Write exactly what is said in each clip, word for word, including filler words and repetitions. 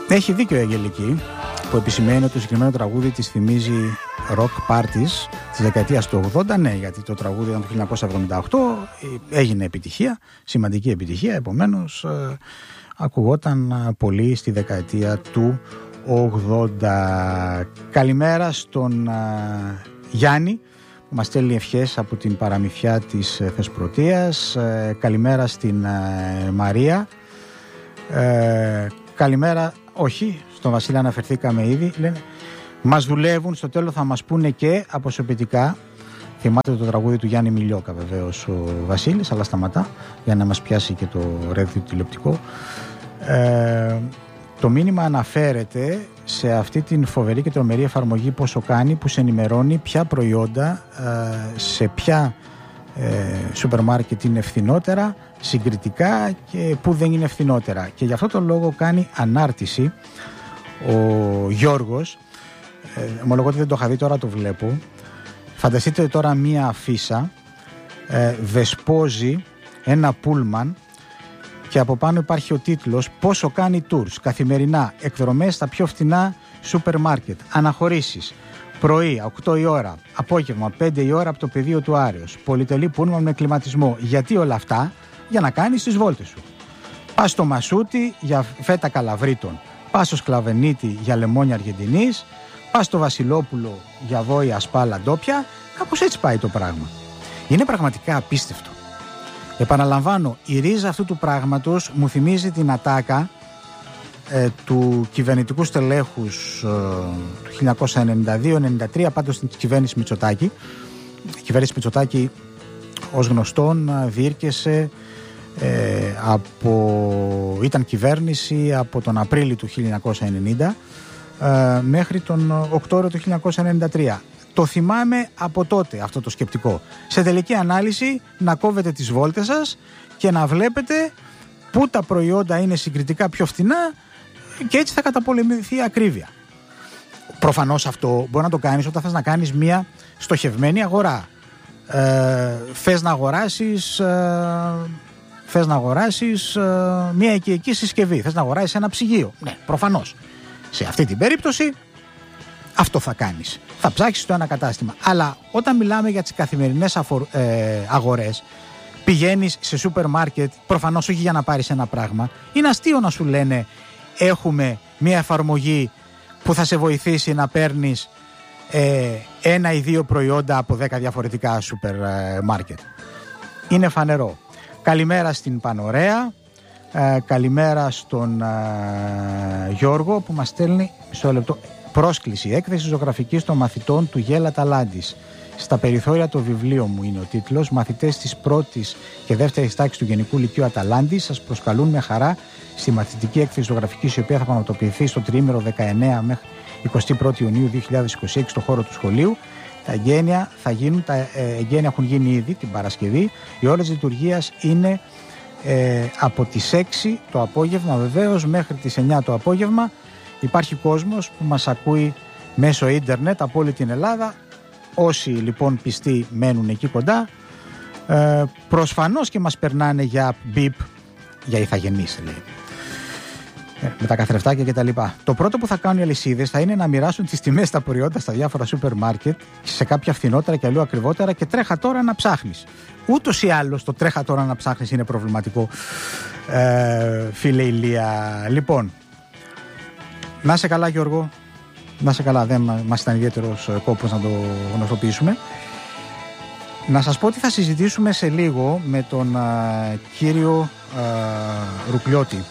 Έχει δίκιο η Αγγελική που επισημαίνει ότι το συγκεκριμένο τραγούδι της θυμίζει rock parties της δεκαετίας του ογδόντα. Ναι, γιατί το τραγούδι ήταν το χίλια εννιακόσια εβδομήντα οκτώ, έγινε επιτυχία, σημαντική επιτυχία, επομένως ε, ακουγόταν πολύ στη δεκαετία του ογδόντα. Καλημέρα στον ε, Γιάννη που μας στέλνει ευχές από την παραμυθιά της Θεσπρωτείας. Ε, καλημέρα στην ε, Μαρία. Ε, καλημέρα, όχι, στον Βασίλη αναφερθήκαμε ήδη. Λένε, μας δουλεύουν, στο τέλος θα μας πούνε και αποσωπητικά. Θυμάται το τραγούδι του Γιάννη Μιλιόκα βεβαίως ο Βασίλης, αλλά σταματά για να μας πιάσει και το ρεύδι τηλεοπτικό. Ε, το μήνυμα αναφέρεται σε αυτή την φοβερή και τρομερή εφαρμογή Πόσο Κάνει, που σε ενημερώνει ποια προϊόντα ε, σε ποια ε, σούπερ μάρκετ είναι ευθυνότερα συγκριτικά και που δεν είναι ευθυνότερα. Και γι' αυτό το λόγο κάνει ανάρτηση ο Γιώργος. Ε, ομολογώ ότι δεν το είχα δει, τώρα το βλέπω. Φανταστείτε τώρα μία αφίσα, ε, δεσπόζει ένα πούλμαν και από πάνω υπάρχει ο τίτλος «Πόσο κάνει tours, καθημερινά, εκδρομές στα πιο φτηνά σούπερ μάρκετ, αναχωρήσεις, πρωί οκτώ η ώρα, απόγευμα πέντε η ώρα από το πεδίο του Άρεως, πολυτελή πούλμαν με κλιματισμό». Γιατί όλα αυτά? Για να κάνεις τις βόλτες σου. Πας στο Μασούτι για φέτα Καλαβρίτων, πας στο Σκλαβενίτη για λεμόνια Αργεντινής, πας στο Βασιλόπουλο για βόηα σπάλα ντόπια. Κάπως έτσι πάει το πράγμα. Είναι πραγματικά απίστευτο. Επαναλαμβάνω, η ρίζα αυτού του πράγματος μου θυμίζει την ατάκα ε, του κυβερνητικού στελέχους ε, του χίλια εννιακόσια ενενήντα δύο ενενήντα τρία, πάντως στην κυβέρνηση Μητσοτάκη. Η κυβέρνηση Μητσοτάκη, ως γνωστόν, διήρκεσε ε, από, ήταν κυβέρνηση από τον Απρίλιο του χίλια εννιακόσια ενενήντα ε, μέχρι τον Οκτώβριο του χίλια εννιακόσια ενενήντα τρία. Το θυμάμαι από τότε αυτό το σκεπτικό. Σε τελική ανάλυση να κόβετε τις βόλτες σας και να βλέπετε πού τα προϊόντα είναι συγκριτικά πιο φθηνά και έτσι θα καταπολεμηθεί η ακρίβεια. Προφανώς αυτό μπορεί να το κάνεις όταν θες να κάνεις μια στοχευμένη αγορά. Ε, θες να αγοράσεις, ε, θες να αγοράσεις ε, μια οικιακή συσκευή, θες να αγοράσεις ένα ψυγείο. Ναι, προφανώς. Σε αυτή την περίπτωση αυτό θα κάνεις. Θα ψάξεις το ένα κατάστημα. Αλλά όταν μιλάμε για τις καθημερινές αφορ, ε, αγορές, πηγαίνεις σε σούπερ μάρκετ, προφανώς όχι για να πάρεις ένα πράγμα. Είναι αστείο να σου λένε έχουμε μια εφαρμογή που θα σε βοηθήσει να παίρνεις ε, ένα ή δύο προϊόντα από δέκα διαφορετικά σούπερ ε, μάρκετ. Είναι φανερό. Καλημέρα στην Πανωρέα. Ε, καλημέρα στον ε, Γιώργο που μας στέλνει μισό λεπτό. Πρόσκληση, έκθεση ζωγραφικής των μαθητών του Γέλα Ταλάντης. Στα περιθώρια το βιβλίο μου είναι ο τίτλος. Μαθητές της πρώτης και δεύτερης τάξης του Γενικού Λυκείου Αταλάντη σας προσκαλούν με χαρά στη μαθητική έκθεση ζωγραφικής, η οποία θα πραγματοποιηθεί στο τριήμερο δεκαεννέα μέχρι εικοστή πρώτη Ιουνίου δύο χιλιάδες είκοσι έξι στο χώρο του σχολείου. Τα εγγένεια θα γίνουν, τα εγγένεια έχουν γίνει ήδη την Παρασκευή. Η ώρα της λειτουργίας είναι ε, από τις έξι το απόγευμα βεβαίως μέχρι τις εννιά το απόγευμα. Υπάρχει κόσμος που μας ακούει μέσω ίντερνετ από όλη την Ελλάδα. Όσοι λοιπόν πιστοί μένουν εκεί κοντά, ε, προσφανώς και μας περνάνε για μπιπ, για ηθαγενείς λέει, ε, με τα καθρεφτάκια και τα λοιπά. Το πρώτο που θα κάνουν οι αλυσίδες θα είναι να μοιράσουν τις τιμές στα προϊόντα στα διάφορα σούπερ μάρκετ, σε κάποια φθηνότερα και αλλού ακριβότερα, και τρέχα τώρα να ψάχνεις. Ούτως ή άλλως το τρέχα τώρα να ψάχνεις είναι προβληματικό, ε, φίλε Ηλία. Λοιπόν, να σε καλά Γιώργο, να σε καλά, δεν μας ήταν ιδιαίτερος κόπος να το γνωστοποιήσουμε. Να σας πω ότι θα συζητήσουμε σε λίγο με τον α, κύριο α, Ρουκλιώτη.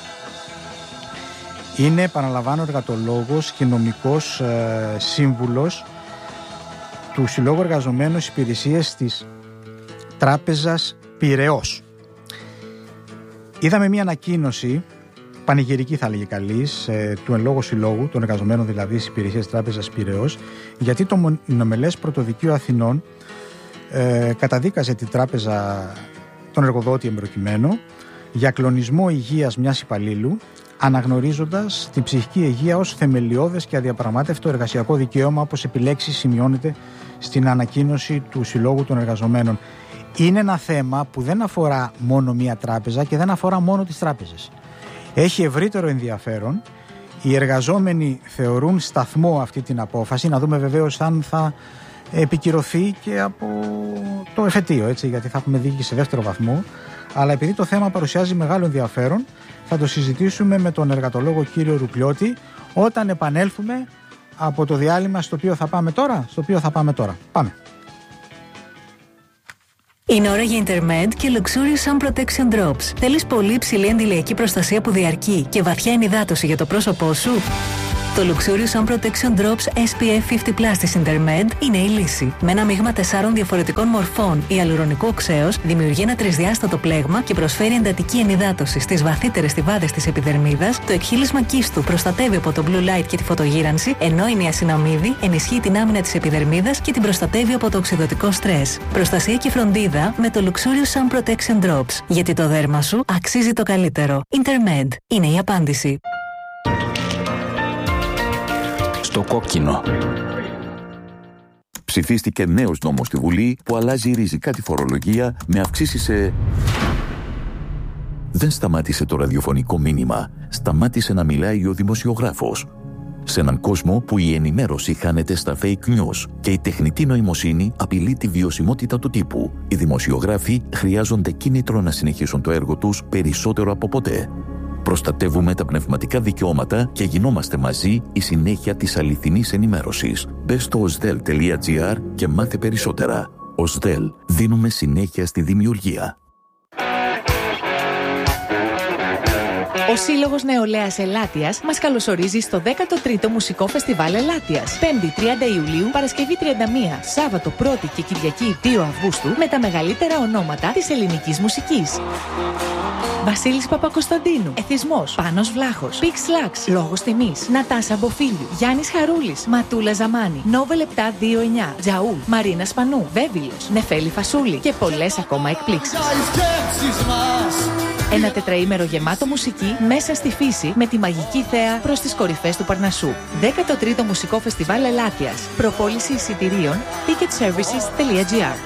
Είναι, επαναλαμβάνω, εργατολόγος και νομικός α, σύμβουλος του Συλλόγου Εργαζομένων Υπηρεσίες της Τράπεζας Πειραιώς. Είδαμε μια ανακοίνωση πανηγυρική, θα λέγει καλής, ε, του εν λόγω συλλόγου, των εργαζομένων δηλαδή της Υπηρεσίας Τράπεζας Πειραιώς, γιατί το Μονομελές Πρωτοδικείο Αθηνών ε, καταδίκαζε την τράπεζα, τον εργοδότη εμπροκειμένο, για κλονισμό υγείας μιας υπαλλήλου, αναγνωρίζοντας την ψυχική υγεία ως θεμελιώδες και αδιαπραγμάτευτο εργασιακό δικαίωμα, όπως επιλέξει σημειώνεται στην ανακοίνωση του Συλλόγου των Εργαζομένων. Είναι ένα θέμα που δεν αφορά μόνο μία τράπεζα και δεν αφορά μόνο τις τράπεζες. Έχει ευρύτερο ενδιαφέρον. οι εργαζόμενοι θεωρούν σταθμό αυτή την απόφαση, να δούμε βεβαίως αν θα επικυρωθεί και από το εφετείο, έτσι, γιατί θα έχουμε δίκη σε δεύτερο βαθμό. Αλλά επειδή το θέμα παρουσιάζει μεγάλο ενδιαφέρον, θα το συζητήσουμε με τον εργατολόγο κύριο Ρουκλιώτη όταν επανέλθουμε από το διάλειμμα στο οποίο θα πάμε τώρα. Στο οποίο θα πάμε τώρα. Πάμε. Είναι ώρα για Intermed και Luxurious Sun Protection Drops. Θέλεις πολύ υψηλή αντιλιακή προστασία που διαρκεί και βαθιά ενυδάτωση για το πρόσωπό σου? Το Luxurious Sun Protection Drops ες πι εφ πενήντα πλας της Intermed είναι η λύση. Με ένα μείγμα τεσσάρων διαφορετικών μορφών ιαλουρονικού οξέως δημιουργεί ένα τρισδιάστατο πλέγμα και προσφέρει εντατική ενυδάτωση στις βαθύτερες στιβάδες της επιδερμίδας. Το εκχύλισμα κύστου προστατεύει από το blue light και τη φωτογύρανση, ενώ η νιασιναμίδη ενισχύει την άμυνα της επιδερμίδας και την προστατεύει από το οξυδωτικό στρες. Προστασία και φροντίδα με το Luxurious Sun Protection Drops. Γιατί το δέρμα σου αξίζει το καλύτερο. Intermed είναι η απάντηση. Το κόκκινο. Ψηφίστηκε νέος νόμος στη Βουλή που αλλάζει ριζικά τη φορολογία με αυξήσεις σε... Δεν σταμάτησε το ραδιοφωνικό μήνυμα. Σταμάτησε να μιλάει ο δημοσιογράφος. Σε έναν κόσμο που η ενημέρωση χάνεται στα fake news και η τεχνητή νοημοσύνη απειλεί τη βιωσιμότητα του τύπου, οι δημοσιογράφοι χρειάζονται κίνητρο να συνεχίσουν το έργο τους περισσότερο από ποτέ. Προστατεύουμε τα πνευματικά δικαιώματα και γινόμαστε μαζί η συνέχεια της αληθινής ενημέρωσης. Μπες στο osdel τελεία gr και μάθε περισσότερα. osdel, δίνουμε συνέχεια στη δημιουργία. Ο Σύλλογος Νεολαίας Ελάττιας μας καλωσορίζει στο δέκατο τρίτο Μουσικό Φεστιβάλ Ελάττιας. πέμπτη τριάντα Ιουλίου, Παρασκευή τριάντα μία, Σάββατο πρώτη και Κυριακή δύο Αυγούστου με τα μεγαλύτερα ονόματα της ελληνικής μουσικής. Βασίλης Παπακοσταντίνου, Εθισμός, Πάνος Βλάχος, Πίξ Λάξ, Λόγος Τιμής, Νατάσα Μποφίλιου, Γιάννης Χαρούλης, Ματούλα Ζαμάνη, Νόβελ επτά δύο εννιά, Τζαούλ, Μαρίνα Σπανού, Βέβυλος, Νεφέλη Φασούλη και πολλές ακόμα εκπλήξεις. Ένα τετραήμερο γεμάτο μουσική μέσα στη φύση με τη μαγική θέα προς τις κορυφές του Παρνασσού. δέκατο τρίτο Μουσικό Φεστιβάλ Ελάττιας. Προπόληση εισιτηρίων ticket services τελεία gr.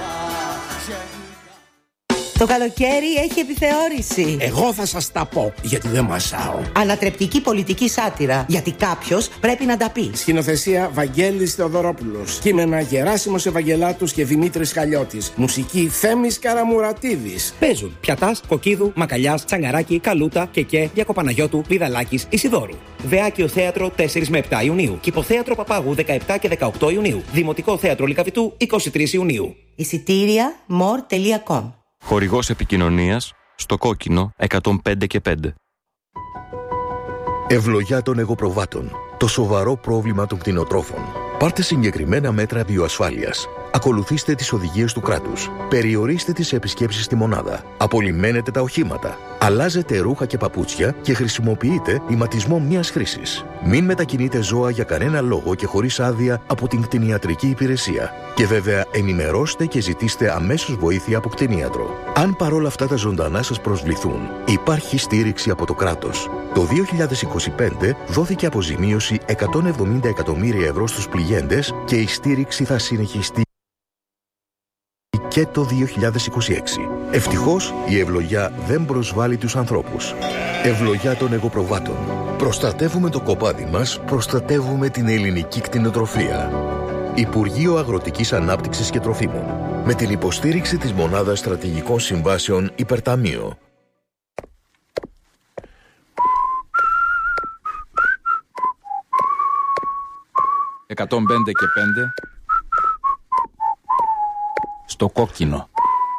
Το καλοκαίρι έχει επιθεώρηση. Εγώ θα σας τα πω, γιατί δεν μασάω. Ανατρεπτική πολιτική σάτυρα, γιατί κάποιος πρέπει να τα πει. Σκηνοθεσία Βαγγέλης Θεοδωρόπουλος. Κείμενα Γεράσιμος Ευαγγελάτους και Δημήτρης Χαλιώτης. Μουσική Θέμης Καραμουρατίδης. Παίζουν Πιατάς, Κοκκίδου, Μακαλιάς, Τσαγκαράκη, Καλούτα, Κεκέ, Διακοπαναγιώτου, Πηδαλάκης, Ισιδώρου. Βεάκιο Θέατρο τέσσερα με επτά Ιουνίου. Κηποθέατρο Παπάγου δεκαεπτά και δεκαοκτώ Ιουνίου. Δημοτικό Θέατρο Λυκαβητού είκοσι τρεις Ιουνίου. Εισιτήρια more τελεία com. Χορηγός επικοινωνίας στο κόκκινο εκατόν πέντε και πέντε. Ευλογιά των εγωπροβάτων. Το σοβαρό πρόβλημα των κτηνοτρόφων. Πάρτε συγκεκριμένα μέτρα βιοασφάλειας. Ακολουθήστε τις οδηγίες του κράτους. Περιορίστε τις επισκέψεις στη μονάδα. Απολυμμένετε τα οχήματα. Αλλάζετε ρούχα και παπούτσια και χρησιμοποιείτε ηματισμό μίας χρήσης. Μην μετακινείτε ζώα για κανένα λόγο και χωρίς άδεια από την κτηνιατρική υπηρεσία. Και βέβαια ενημερώστε και ζητήστε αμέσως βοήθεια από κτηνίατρο. Αν παρόλα αυτά τα ζωντανά σας προσβληθούν, υπάρχει στήριξη από το κράτος. Το δύο χιλιάδες είκοσι πέντε δόθηκε αποζημίωση εκατόν εβδομήντα εκατομμύρια ευρώ στους πληγέντες και η στήριξη θα συνεχιστεί και το δύο χιλιάδες είκοσι έξι. Ευτυχώς η ευλογιά δεν προσβάλλει τους ανθρώπους. Ευλογιά των εγωπροβάτων. Προστατεύουμε το κοπάδι μας, προστατεύουμε την ελληνική κτηνοτροφία. Υπουργείο Αγροτικής Ανάπτυξης και Τροφίμων. Με την υποστήριξη της Μονάδας Στρατηγικών Συμβάσεων Υπερταμείο. εκατόν πέντε και πέντε στο κόκκινο.